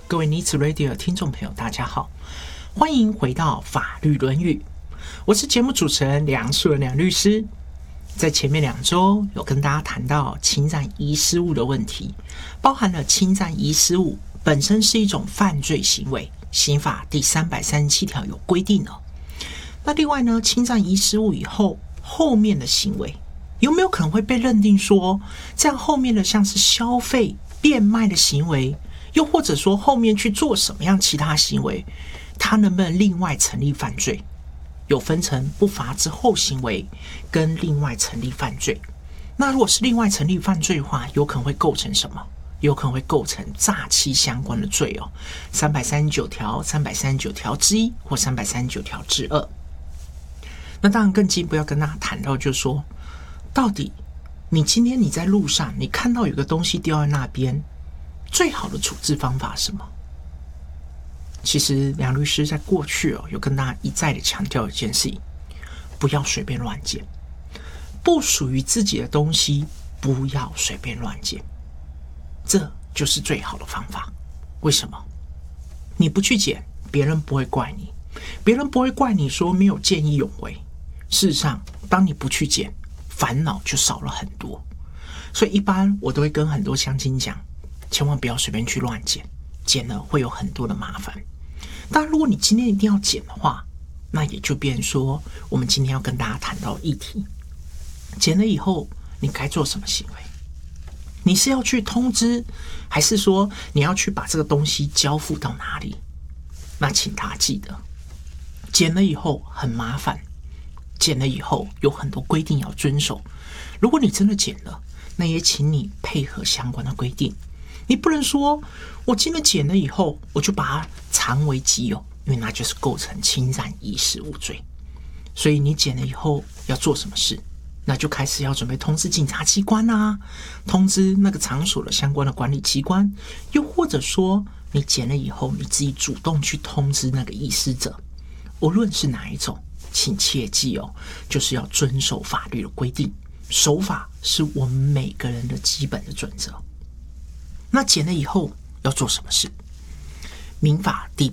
各位尼子 Radio 的听众朋友，大家好，欢迎回到法律论语，我是节目主持人梁树人梁律师。在前面2周有跟大家谈到侵占遗失物的问题，包含了侵占遗失物本身是一种犯罪行为，刑法第337条有规定了。那另外呢，侵占遗失物以后，后面的行为有没有可能会被认定说，这样后面的像是消费、变卖的行为，又或者说后面去做什么样其他行为，它能不能另外成立犯罪？有分成不法之后行为跟另外成立犯罪。那如果是另外成立犯罪的话，有可能会构成什么？有可能会构成诈欺相关的罪哦，339条、339条之1或339条之2。那当然更进一步要跟大家谈到，就是说，到底你今天你在路上，你看到有个东西掉在那边，最好的处置方法是什么？其实梁律师在过去有跟大家一再的强调一件事情，不要随便乱捡，不属于自己的东西不要随便乱捡，这就是最好的方法。为什么？你不去捡，别人不会怪你，别人不会怪你说没有见义勇为。事实上，当你不去捡，烦恼就少了很多。所以一般我都会跟很多乡亲讲，千万不要随便去乱捡，捡了会有很多的麻烦。当然如果你今天一定要捡的话，那也就变成说我们今天要跟大家谈到议题，捡了以后你该做什么行为？你是要去通知，还是说你要去把这个东西交付到哪里？那请大家记得，捡了以后很麻烦，捡了以后有很多规定要遵守。如果你真的捡了，那也请你配合相关的规定。你不能说我今天捡了以后我就把它藏为己有，因为那就是构成侵占遗失物罪。所以你捡了以后要做什么事？那就开始要准备通知警察机关啊，通知那个场所的相关的管理机关，又或者说你捡了以后你自己主动去通知那个遗失者。无论是哪一种，请切记哦，就是要遵守法律的规定，守法是我们每个人的基本的准则。那捡了以后要做什么事？民法第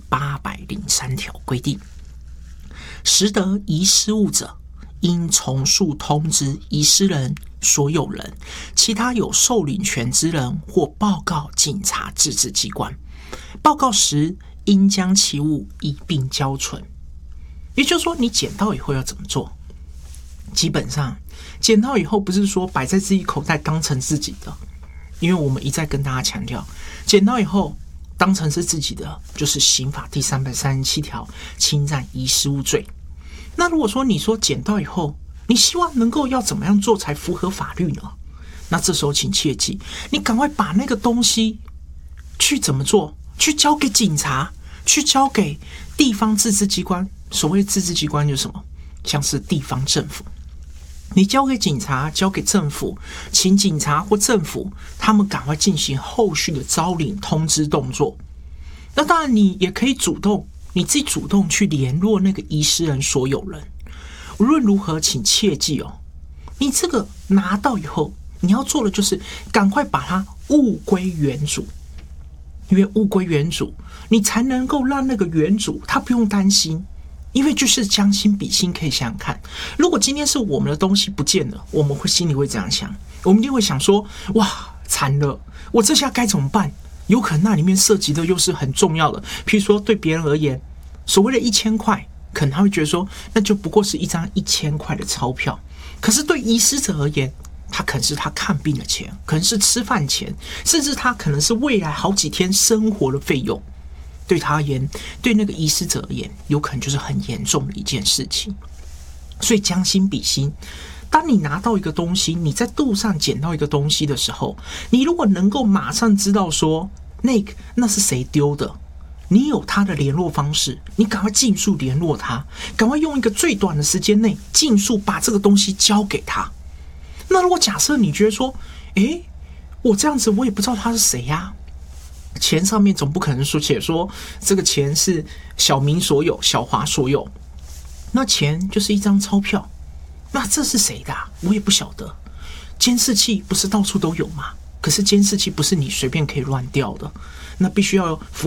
803条规定，拾得遗失物者，应从速通知遗失人、所有人、其他有受领权之人，或报告警察自治机关。报告时应将其物一并交存。也就是说，你捡到以后要怎么做？基本上捡到以后不是说摆在自己口袋当成自己的，因为我们一再跟大家强调，捡到以后当成是自己的，就是刑法第337条侵占遗失物罪。那如果说你说捡到以后，你希望能够要怎么样做才符合法律呢？那这时候请切记，你赶快把那个东西去怎么做？去交给警察，去交给地方自治机关。所谓自治机关就是什么？像是地方政府。你交给警察，交给政府，请警察或政府他们赶快进行后续的招领通知动作。那当然你也可以主动，你自己主动去联络那个遗失人所有人。无论如何请切记哦，你这个拿到以后你要做的就是赶快把它物归原主。因为物归原主，你才能够让那个原主他不用担心。因为就是将心比心，可以想想看，如果今天是我们的东西不见了，我们会心里会这样想，我们一定会想说，哇，惨了，我这下该怎么办？有可能那里面涉及的又是很重要的，譬如说对别人而言，所谓的1000块，可能他会觉得说，那就不过是一张1000块的钞票。可是对遗失者而言，他可能是他看病的钱，可能是吃饭钱，甚至他可能是未来好几天生活的费用。对他而言，对那个遗失者而言，有可能就是很严重的一件事情。所以将心比心，当你拿到一个东西，你在路上捡到一个东西的时候，你如果能够马上知道说那是谁丢的，你有他的联络方式，你赶快尽速联络他，赶快用一个最短的时间内尽速把这个东西交给他。那如果假设你觉得说，我这样子我也不知道他是谁呀，钱上面总不可能说写说这个钱是小明所有、小华所有，那钱就是一张钞票，那这是谁的我也不晓得。监视器不是到处都有吗？可是监视器不是你随便可以乱调的，那必须要